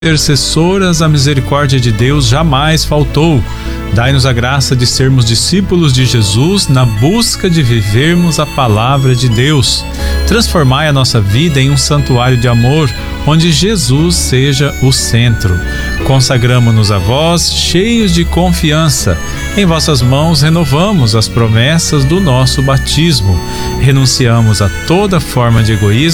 intercessoras, a misericórdia de Deus jamais faltou. Dai-nos a graça de sermos discípulos de Jesus na busca de vivermos a palavra de Deus. Transformai a nossa vida em um santuário de amor, onde Jesus seja o centro. Consagramo-nos a vós, cheios de confiança. Em vossas mãos renovamos as promessas do nosso batismo. Renunciamos a toda forma de egoísmo